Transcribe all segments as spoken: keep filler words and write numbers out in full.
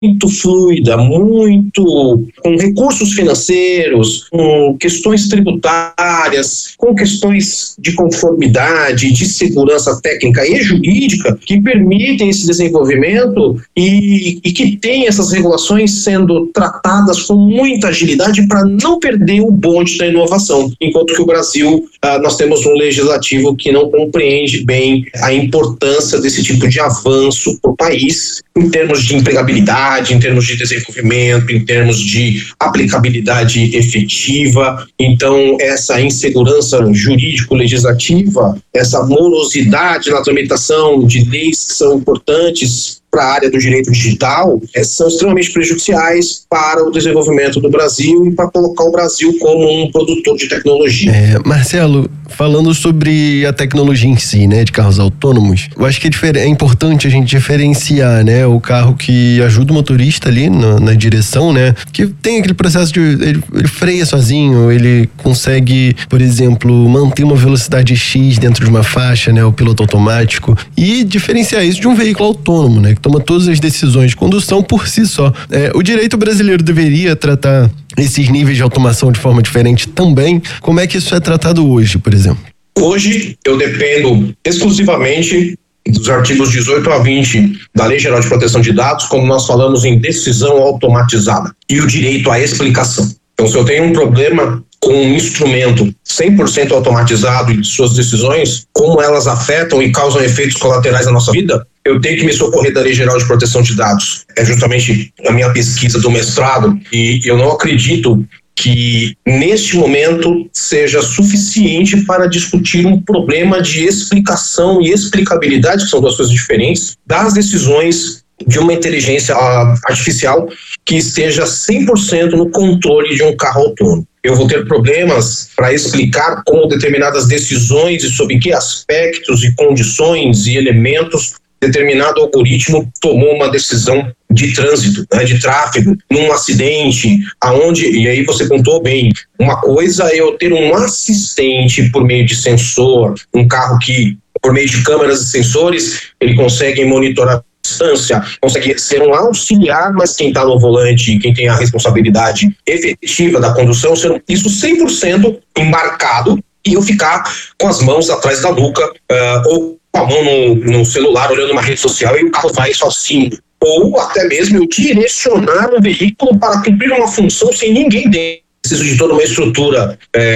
muito fluida, muito com recursos financeiros, com questões tributárias, com questões de conformidade, de segurança técnica e jurídica que permitem esse desenvolvimento e, e que tem essas regulações sendo tratadas com muita agilidade para não perder o bonde da inovação, enquanto que o Brasil, ah, nós temos um legislativo que não compreende bem a importância desse tipo de avanço para o país em termos de empregabilidade, em termos de desenvolvimento, em termos de aplicabilidade efetiva. Então, essa insegurança jurídico-legislativa, essa morosidade na tramitação de leis que são importantes para a área do direito digital, é, são extremamente prejudiciais para o desenvolvimento do Brasil e para colocar o Brasil como um produtor de tecnologia. É, Marcelo, falando sobre a tecnologia em si, né, de carros autônomos, eu acho que é, é importante a gente diferenciar, né, o carro que ajuda o motorista ali na, na direção, né, que tem aquele processo de ele, ele freia sozinho, ele consegue, por exemplo, manter uma velocidade X dentro de uma faixa, né, o piloto automático, e diferenciar isso de um veículo autônomo, né, que toma todas as decisões de condução por si só. É, o direito brasileiro deveria tratar esses níveis de automação de forma diferente também. Como é que isso é tratado hoje, por exemplo? Hoje, eu dependo exclusivamente dos artigos dezoito a vinte da Lei Geral de Proteção de Dados, quando nós falamos em decisão automatizada e o direito à explicação. Então, se eu tenho um problema com um instrumento cem por cento automatizado e de suas decisões, como elas afetam e causam efeitos colaterais na nossa vida, eu tenho que me socorrer da Lei Geral de Proteção de Dados. É justamente a minha pesquisa do mestrado e eu não acredito que neste momento seja suficiente para discutir um problema de explicação e explicabilidade, que são duas coisas diferentes, das decisões de uma inteligência artificial que esteja cem por cento no controle de um carro autônomo. Eu vou ter problemas para explicar como determinadas decisões e sob que aspectos e condições e elementos determinado algoritmo tomou uma decisão de trânsito, né, de tráfego, num acidente, aonde, e aí você contou bem, uma coisa é eu ter um assistente por meio de sensor, um carro que, por meio de câmeras e sensores, ele consegue monitorar distância, consegue ser um auxiliar, mas quem está no volante, quem tem a responsabilidade efetiva da condução, isso cem por cento embarcado e eu ficar com as mãos atrás da nuca uh, ou com a mão no, no celular olhando uma rede social e o carro vai sozinho. Ou até mesmo eu direcionar um veículo para cumprir uma função sem ninguém dentro. Preciso de toda uma estrutura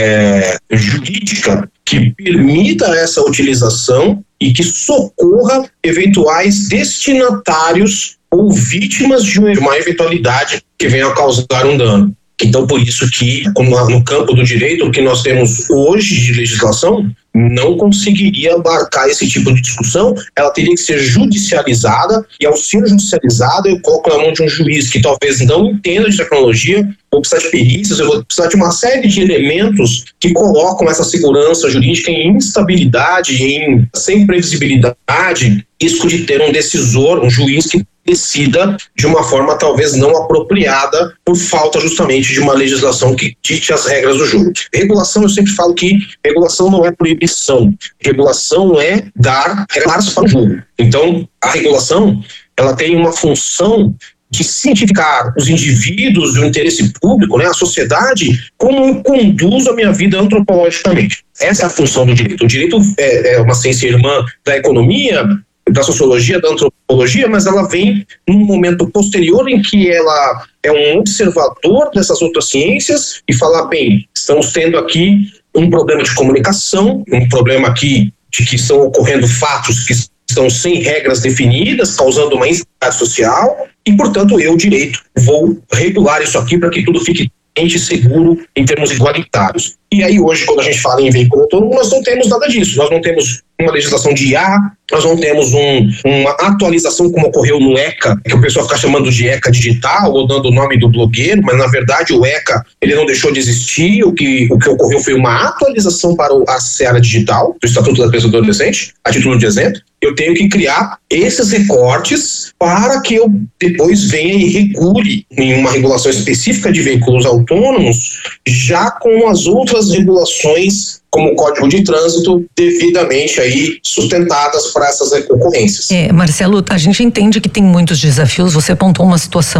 é, jurídica que permita essa utilização e que socorra eventuais destinatários ou vítimas de uma eventualidade que venha a causar um dano. Então, por isso que, no campo do direito, o que nós temos hoje de legislação não conseguiria abarcar esse tipo de discussão, ela teria que ser judicializada, e ao ser judicializada eu coloco na mão de um juiz que talvez não entenda de tecnologia, vou precisar de perícias, eu vou precisar de uma série de elementos que colocam essa segurança jurídica em instabilidade, em sem previsibilidade, risco de ter um decisor, um juiz que decida de uma forma talvez não apropriada por falta justamente de uma legislação que dite as regras do jogo. Regulação, eu sempre falo que regulação não é proibição, regulação é dar regras para o jogo. Então, a regulação, ela tem uma função de cientificar os indivíduos, o interesse público, né, a sociedade, como eu conduzo a minha vida antropologicamente. Essa é a função do direito. O direito é, é uma ciência irmã da economia, da sociologia, da antropologia, mas ela vem num momento posterior em que ela é um observador dessas outras ciências e fala, bem, estamos tendo aqui um problema de comunicação, um problema aqui de que estão ocorrendo fatos que estão sem regras definidas, causando uma instabilidade social e, portanto, eu, direito, vou regular isso aqui para que tudo fique seguro em termos igualitários. E aí hoje, quando a gente fala em veículo autônomo, nós não temos nada disso. Nós não temos uma legislação de I A, nós não temos um, uma atualização como ocorreu no ECA, que o pessoal fica chamando de ECA digital ou dando o nome do blogueiro, mas na verdade o ECA ele não deixou de existir, o que, o que ocorreu foi uma atualização para a seara digital, do Estatuto da Criança e do Adolescente, a título de exemplo. Eu tenho que criar esses recortes para que eu depois venha e regule em uma regulação específica de veículos autônomos, já com as outras regulações como o Código de Trânsito devidamente aí sustentadas para essas ocorrências. É, Marcelo, a gente entende que tem muitos desafios, você apontou uma situação